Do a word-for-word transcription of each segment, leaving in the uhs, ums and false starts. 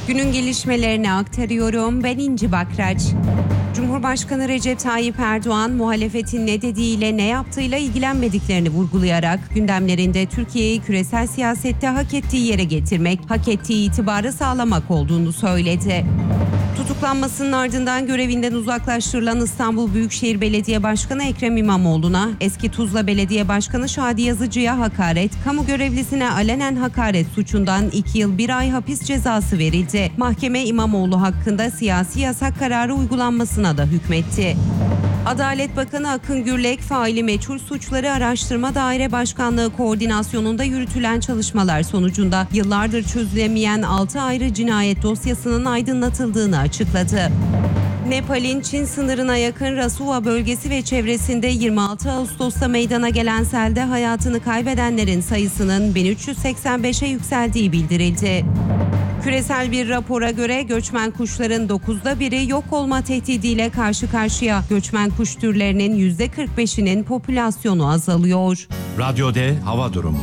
Günün gelişmelerini aktarıyorum. Ben İnci Bakraç. Cumhurbaşkanı Recep Tayyip Erdoğan, muhalefetin ne dediğiyle ne yaptığıyla ilgilenmediklerini vurgulayarak gündemlerinde Türkiye'yi küresel siyasette hak ettiği yere getirmek, hak ettiği itibarı sağlamak olduğunu söyledi. Tutuklanmasının ardından görevinden uzaklaştırılan İstanbul Büyükşehir Belediye Başkanı Ekrem İmamoğlu'na, eski Tuzla Belediye Başkanı Şadi Yazıcı'ya hakaret, kamu görevlisine alenen hakaret suçundan iki yıl bir ay hapis cezası verildi. Mahkeme İmamoğlu hakkında siyasi yasak kararı uygulanmasına da hükmetti. Adalet Bakanı Akın Gürlek, faili meçhul suçları araştırma daire başkanlığı koordinasyonunda yürütülen çalışmalar sonucunda yıllardır çözülemeyen altı ayrı cinayet dosyasının aydınlatıldığını açıkladı. Nepal'in Çin sınırına yakın Rasuwa bölgesi ve çevresinde yirmi altı Ağustos'ta meydana gelen selde hayatını kaybedenlerin sayısının bin üç yüz seksen beşe yükseldiği bildirildi. Küresel bir rapora göre göçmen kuşların dokuzda biri yok olma tehdidiyle karşı karşıya. Göçmen kuş türlerinin yüzde kırk beşinin popülasyonu azalıyor. Radyo D hava durumu.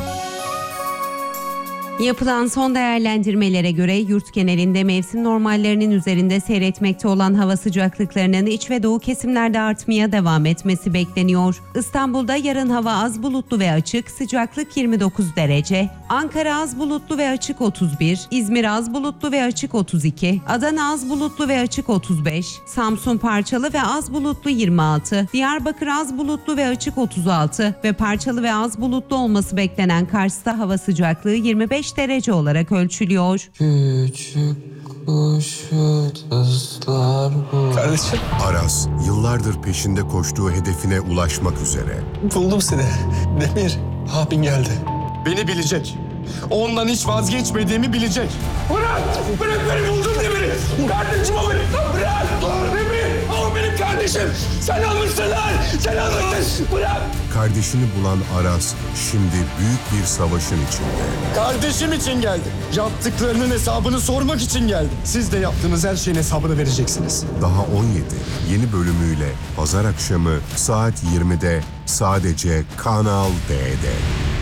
Yapılan son değerlendirmelere göre yurt genelinde mevsim normallerinin üzerinde seyretmekte olan hava sıcaklıklarının iç ve doğu kesimlerde artmaya devam etmesi bekleniyor. İstanbul'da yarın hava az bulutlu ve açık, sıcaklık yirmi dokuz derece. Ankara az bulutlu ve açık otuz bir, İzmir az bulutlu ve açık otuz iki, Adana az bulutlu ve açık otuz beş, Samsun parçalı ve az bulutlu yirmi altı, Diyarbakır az bulutlu ve açık otuz altı ve parçalı ve az bulutlu olması beklenen Kars'ta hava sıcaklığı yirmi beş derece olarak ölçülüyor. Küçük kuşu tızlar bu. Kardeşim. Aras, yıllardır peşinde koştuğu hedefine ulaşmak üzere. Buldum seni. Demir, abin geldi. Beni bilecek. Ondan hiç vazgeçmediğimi bilecek. Bırak! Bırak beni, buldum Demir'i! Kardeşim o benim! Bırak! Demir! O benim kardeşim! Sen almışsın lan! Sen almışsın! Bırak! Kardeşini bulan Aras, şimdi büyük bir savaşın içinde. Kardeşim için geldim. Yaptıklarının hesabını sormak için geldim. Siz de yaptığınız her şeyin hesabını vereceksiniz. Daha on yedi yeni bölümüyle pazar akşamı saat yirmide sadece Kanal D'de.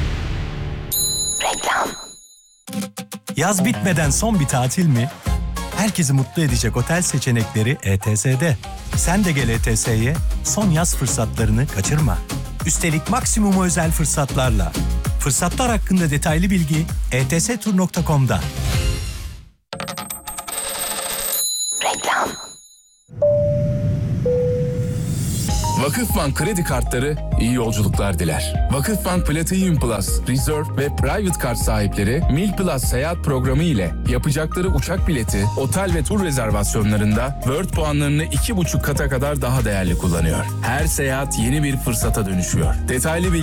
Yaz bitmeden son bir tatil mi? Herkesi mutlu edecek otel seçenekleri E T S'de. Sen de gel E T S'ye, son yaz fırsatlarını kaçırma. Üstelik maksimum özel fırsatlarla. Fırsatlar hakkında detaylı bilgi e t s tur nokta com'da. Vakıfbank kredi kartları iyi yolculuklar diler. Vakıfbank Platinum Plus, Reserve ve Private Kart sahipleri Mil Plus seyahat programı ile yapacakları uçak bileti, otel ve tur rezervasyonlarında World puanlarını iki buçuk kata kadar daha değerli kullanıyor. Her seyahat yeni bir fırsata dönüşüyor. Detaylı bilgi